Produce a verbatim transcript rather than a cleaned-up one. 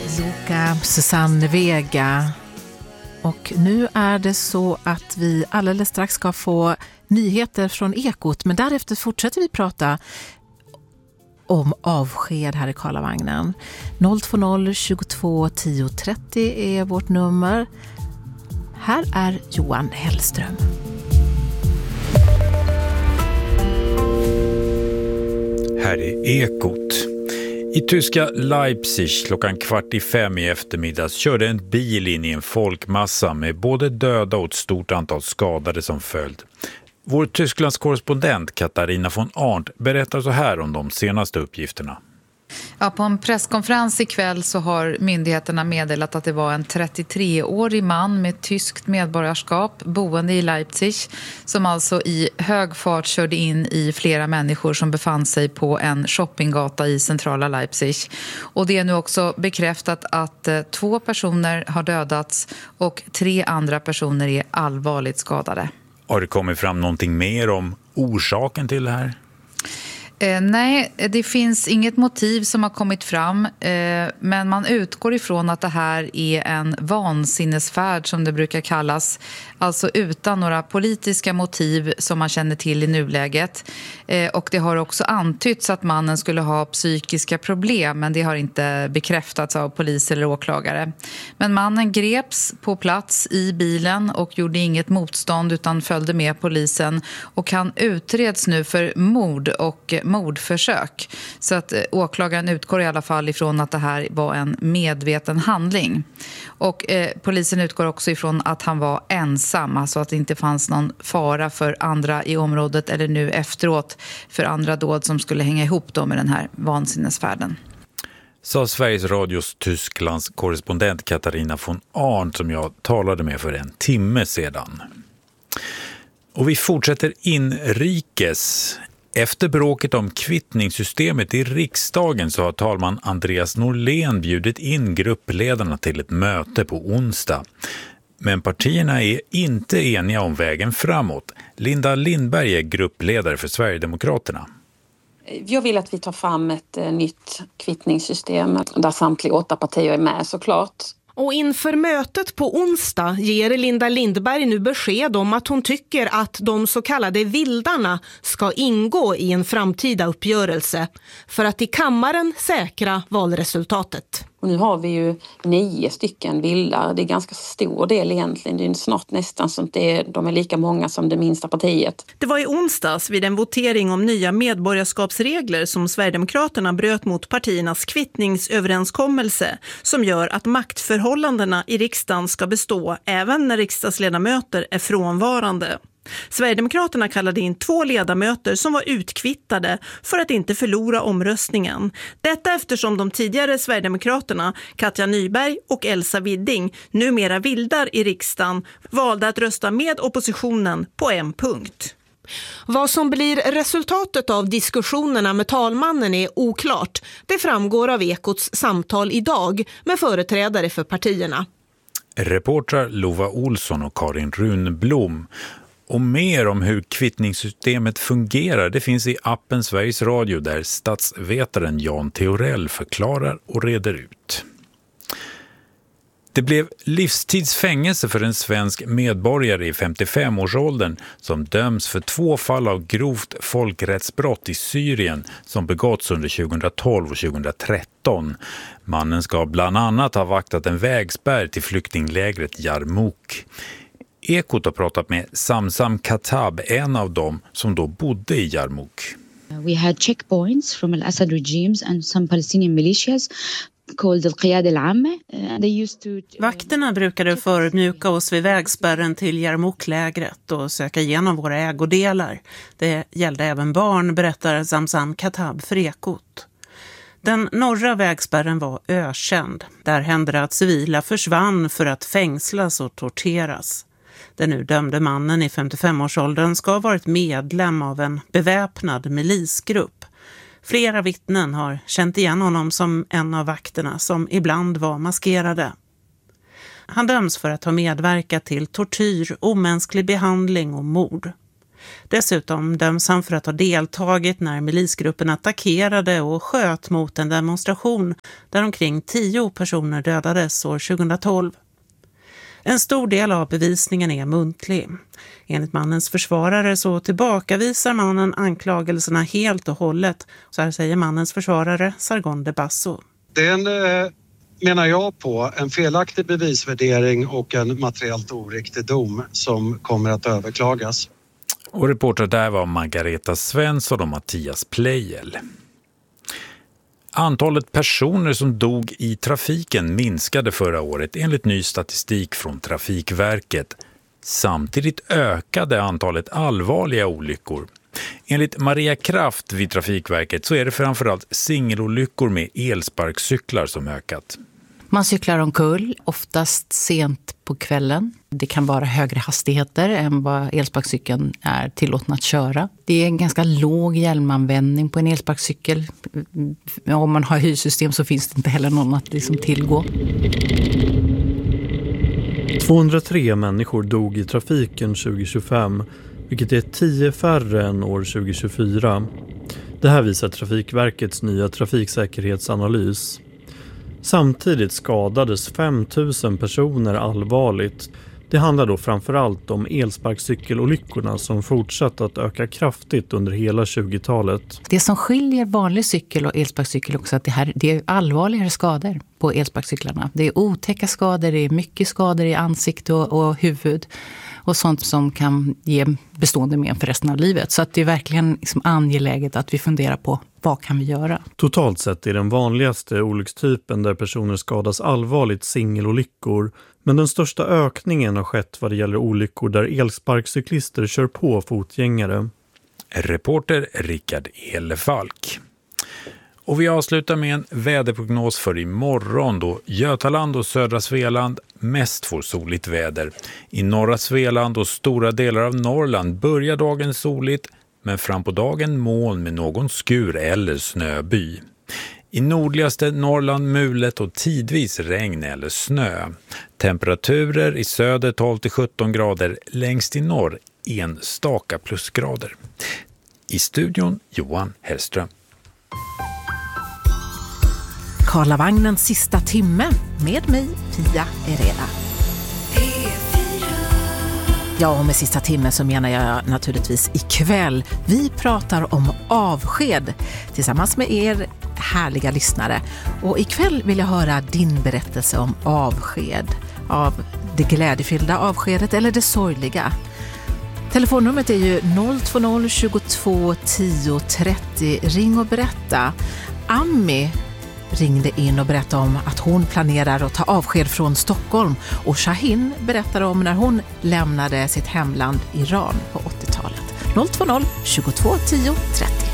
Joka, Susanne Vega. Och nu är det så att vi alldeles strax ska få nyheter från Ekot, men därefter fortsätter vi prata om avsked här i Karlavagnen. noll två noll tjugotvå tio trettio är vårt nummer. Här är Johan Hellström. Här är Ekot. I tyska Leipzig klockan kvart i fem i eftermiddags körde en bil in i en folkmassa med både döda och ett stort antal skadade som följd. Vår Tysklands korrespondent Katarina von Arndt berättar så här om de senaste uppgifterna. Ja, på en presskonferens ikväll så har myndigheterna meddelat att det var en trettiotre-årig man med tyskt medborgarskap boende i Leipzig som alltså i hög fart körde in i flera människor som befann sig på en shoppinggata i centrala Leipzig. Och det är nu också bekräftat att eh, två personer har dödats och tre andra personer är allvarligt skadade. Har det kommit fram någonting mer om orsaken till det här? Eh, nej, det finns inget motiv som har kommit fram, eh, men man utgår ifrån att det här är en vansinnesfärd som det brukar kallas, alltså utan några politiska motiv som man känner till i nuläget. Eh, och det har också antytts att mannen skulle ha psykiska problem, men det har inte bekräftats av polis eller åklagare. Men mannen greps på plats i bilen och gjorde inget motstånd utan följde med polisen, och han utreds nu för mord och mordförsök. Så att åklagaren utgår i alla fall ifrån att det här var en medveten handling. Och eh, polisen utgår också ifrån att han var ensam, alltså att det inte fanns någon fara för andra i området eller nu efteråt för andra dåd som skulle hänga ihop då med den här vansinnesfärden. Sa Sveriges Radios Tysklands korrespondent Katarina von Arndt som jag talade med för en timme sedan. Och vi fortsätter inrikes. Efter bråket om kvittningssystemet i riksdagen så har talman Andreas Norlén bjudit in gruppledarna till ett möte på onsdag. Men partierna är inte eniga om vägen framåt. Linda Lindberg är gruppledare för Sverigedemokraterna. Jag vill att vi tar fram ett eh, nytt kvittningssystem där samtliga åtta partier är med såklart. Och inför mötet på onsdag ger Linda Lindberg nu besked om att hon tycker att de så kallade vildarna ska ingå i en framtida uppgörelse för att i kammaren säkra valresultatet. Och nu har vi ju nio stycken vildar. Det är ganska stor del egentligen. Det är snart nästan så att det är, de är lika många som det minsta partiet. Det var i onsdags vid en votering om nya medborgarskapsregler som Sverigedemokraterna bröt mot partiernas kvittningsöverenskommelse som gör att maktförhållandena i riksdagen ska bestå även när riksdagsledamöter är frånvarande. Sverigedemokraterna kallade in två ledamöter som var utkvittade för att inte förlora omröstningen. Detta eftersom de tidigare Sverigedemokraterna, Katja Nyberg och Elsa Widding, numera vildar i riksdagen, valde att rösta med oppositionen på en punkt. Vad som blir resultatet av diskussionerna med talmannen är oklart. Det framgår av Ekots samtal idag med företrädare för partierna. Reportrar Lova Olsson och Karin Runblom. Och mer om hur kvittningssystemet fungerar det finns i appen Sveriges Radio där statsvetaren Jan Theorell förklarar och reder ut. Det blev livstidsfängelse för en svensk medborgare i femtiofem-årsåldern som döms för två fall av grovt folkrättsbrott i Syrien som begåtts under tjugohundratolv och tjugohundratretton. Mannen ska bland annat ha vaktat en vägspärr till flyktinglägret Jarmouk. Ekot har pratat med Samsam Katab, en av dem som då bodde i Jarmouk. We had checkpoints from al-Assad regimes and some Palestinian militias called al-Qiyada al-Amma. They used to Vakterna brukade förmjuka oss vid vägspärren till Jarmouk-lägret och söka igenom våra ägodelar. Det gällde även barn, berättar Samsam Katab för Ekot. Den norra vägspärren var ökänd. Där hände det att civila försvann för att fängslas och torteras. Den nu dömde mannen i femtiofem-årsåldern ska ha varit medlem av en beväpnad milisgrupp. Flera vittnen har känt igen honom som en av vakterna som ibland var maskerade. Han döms för att ha medverkat till tortyr, omänsklig behandling och mord. Dessutom döms han för att ha deltagit när milisgruppen attackerade och sköt mot en demonstration där omkring tio personer dödades år tjugohundratolv. En stor del av bevisningen är muntlig. Enligt mannens försvarare så tillbakavisar mannen anklagelserna helt och hållet. Så här säger mannens försvarare Sargon de Basso. Det är en, eh, menar jag på, en felaktig bevisvärdering och en materiellt oriktig dom som kommer att överklagas. Och reporter där var Margareta Svensson och Mattias Plejel. Antalet personer som dog i trafiken minskade förra året enligt ny statistik från Trafikverket. Samtidigt ökade antalet allvarliga olyckor. Enligt Maria Kraft vid Trafikverket så är det framförallt singelolyckor med elsparkcyklar som ökat. Man cyklar omkull, oftast sent på kvällen. Det kan vara högre hastigheter än vad elsparkcykeln är tillåten att köra. Det är en ganska låg hjälmanvändning på en elsparkcykel. Om man har hyrssystem så finns det inte heller någon att liksom tillgå. tvåhundratre människor dog i trafiken tjugo tjugofem, vilket är tio färre än år tjugo tjugofyra. Det här visar Trafikverkets nya trafiksäkerhetsanalys. Samtidigt skadades fem tusen personer allvarligt. Det handlar då framförallt om elsparkcykelolyckorna som fortsatt att öka kraftigt under hela tjugotalet. Det som skiljer vanlig cykel och elsparkcykel också är att det, här, det är allvarligare skador på elsparkcyklarna. Det är otäcka skador, det är mycket skador i ansikte och, och huvud och sånt som kan ge bestående men för resten av livet. Så att det är verkligen liksom angeläget att vi funderar på vad kan vi göra. Totalt sett är den vanligaste olyckstypen där personer skadas allvarligt singelolyckor, men den största ökningen har skett vad det gäller olyckor där elsparkcyklister kör på fotgängare. Reporter Rickard Elefalk. Och vi avslutar med en väderprognos för imorgon då Götaland och södra Svealand mest får soligt väder. I norra Svealand och stora delar av Norrland börjar dagen soligt, men fram på dagen moln med någon skur eller snöby. I nordligaste Norrland mulet och tidvis regn eller snö. Temperaturer i söder tolv till sjutton grader, längst i norr enstaka plusgrader. I studion Johan Hellström. Karlavagnens sista timme med mig, Pia Ereda. Ja, och med sista timme så menar jag naturligtvis ikväll. Vi pratar om avsked tillsammans med er härliga lyssnare. Och ikväll vill jag höra din berättelse om avsked. Av det glädjefyllda avskedet eller det sorgliga. Telefonnumret är ju noll två noll tjugotvå tio trettio. Ring och berätta. Ami ringde in och berättade om att hon planerar att ta avsked från Stockholm. Och Shahin berättade om när hon lämnade sitt hemland Iran på åttiotalet. noll två noll tjugotvå tio trettio.